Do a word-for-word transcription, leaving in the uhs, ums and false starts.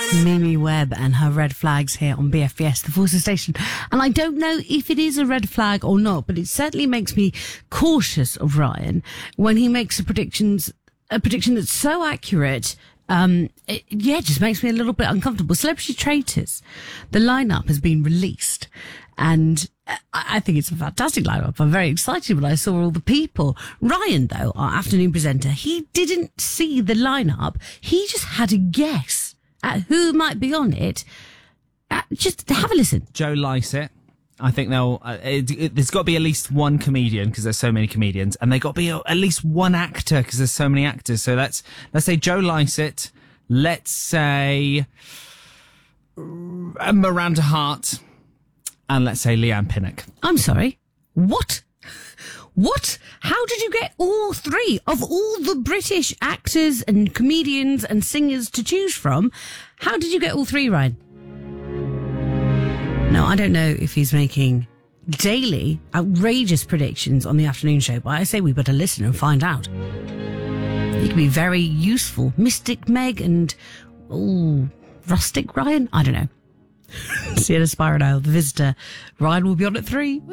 Mimi Webb and her red flags here on B F B S, the Forces Station. And I don't know if it is a red flag or not, but it certainly makes me cautious of Ryan when he makes a predictions, a prediction that's so accurate. Um, it, yeah, it just makes me a little bit uncomfortable. Celebrity Traitors, the lineup has been released, and I, I think it's a fantastic lineup. I'm very excited when I saw all the people. Ryan, though, our afternoon presenter, he didn't see the lineup. He just had a guess at who might be on it. Uh, just have a listen. Joe Lycett. I think they'll. Uh, it, it, there's got to be at least one comedian because there's so many comedians, and they got to be at least one actor because there's so many actors. So let's let's say Joe Lycett. Let's say uh, Miranda Hart, and let's say Leanne Pinnock. I'm sorry. What? What? How did you get all three of all the British actors and comedians and singers to choose from? How did you get all three, Ryan? No, I don't know if he's making daily outrageous predictions on the afternoon show, but I say we better listen and find out. He can be very useful. Mystic Meg and, oh, Rustic Ryan? I don't know. Sienna Spiro, the visitor. Ryan will be on at three.